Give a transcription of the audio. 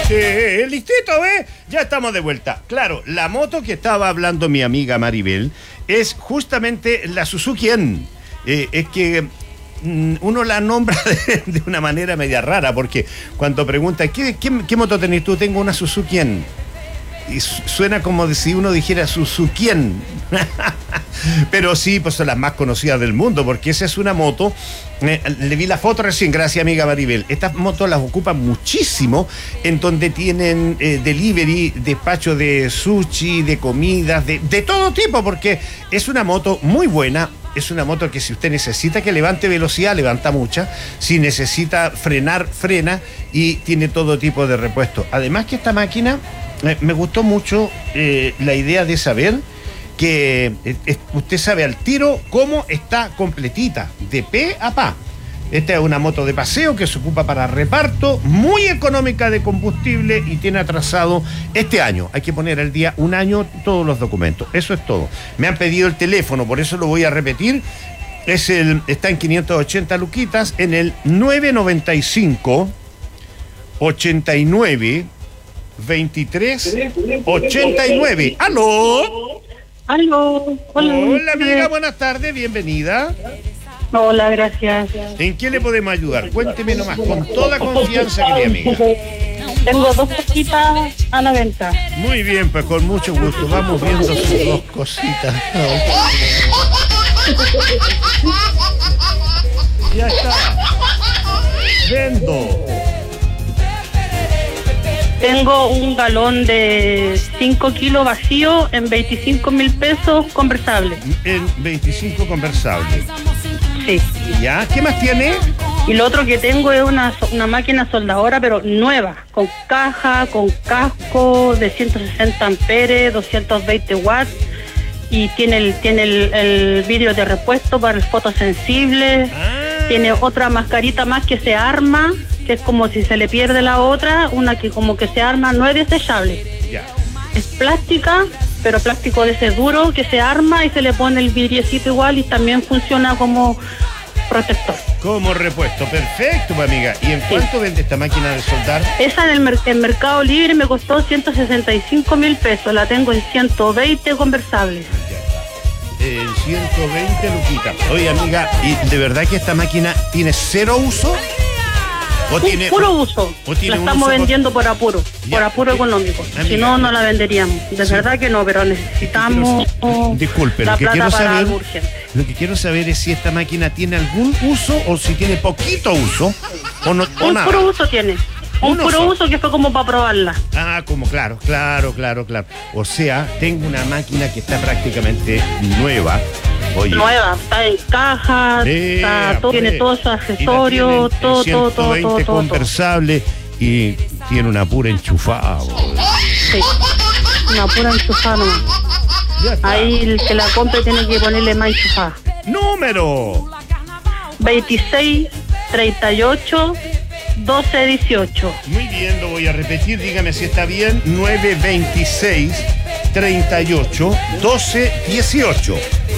Listito, ¿ves? Ya estamos de vuelta. Claro, la moto que estaba hablando mi amiga Maribel es justamente la Suzuki N. Es que uno la nombra de una manera media rara, porque cuando pregunta, ¿qué moto tenés tú? Tengo una Suzuki N. Y suena como si uno dijera Suzuki N. Pero sí, pues son las más conocidas del mundo, porque esa es una moto. Le vi la foto recién, gracias amiga Maribel. Estas motos las ocupan muchísimo en donde tienen delivery, despacho de sushi, de comidas, de todo tipo, porque es una moto muy buena. Es una moto que si usted necesita que levante velocidad, levanta mucha. Si necesita frenar, frena, y tiene todo tipo de repuestos. Además que esta máquina, me gustó mucho la idea de saber que usted sabe al tiro cómo está completita, de pe a pa. Esta es una moto de paseo que se ocupa para reparto, muy económica de combustible y tiene atrasado este año. Hay que poner al día un año todos los documentos. Eso es todo. Me han pedido el teléfono, por eso lo voy a repetir. Está en 580 luquitas, en el 995 89 23 89. ¡Aló! Aló. Hola amiga, buenas tardes, bienvenida. Hola, gracias. ¿En qué le podemos ayudar? Cuénteme nomás, con toda confianza, querida amiga. Tengo dos cositas a la venta. Muy bien, pues con mucho gusto. Vamos viendo sus dos cositas. Ya está. Vendo. Tengo un galón de 5 kilos vacío en 25.000 pesos conversable. En 25 conversable. Sí. ¿Ya? ¿Qué más tiene? Y lo otro que tengo es una máquina soldadora, pero nueva, con caja, con casco, de 160 amperes, 220 watts, y tiene el vidrio de repuesto para el fotosensible. Tiene otra mascarita más que se arma, que es como si se le pierde la otra, una que como que se arma, no es desechable. Ya. Es plástica, pero plástico de ese duro que se arma y se le pone el vidriecito igual y también funciona como protector. Como repuesto, perfecto, pues, amiga. ¿Y en cuánto vende esta máquina de soldar? Esa en el Mercado Libre me costó 165.000 pesos, la tengo en 120 conversables. En 120 luquitas. Oye, amiga, ¿y de verdad que esta máquina tiene cero uso? ¿O tiene puro uso? La estamos vendiendo por apuro, por apuro económico. Amiga, si no, no la venderíamos. De verdad que no, pero necesitamos disculpe, la plata para algo urgente. Lo que quiero saber es si esta máquina tiene algún uso o si tiene poquito uso o no, o nada. Puro uso tiene. Un puro uso que fue como para probarla. Ah, como claro. O sea, tengo una máquina que está prácticamente nueva. Oye. Nueva, está en caja, tiene todos sus accesorios, todo. Conversable y tiene una pura enchufada. Sí, una pura enchufada nomás. Ahí el que la compre tiene que ponerle más enchufada. Número 26 38 12 18. Muy bien, lo voy a repetir, dígame si está bien. 926 38 12 18.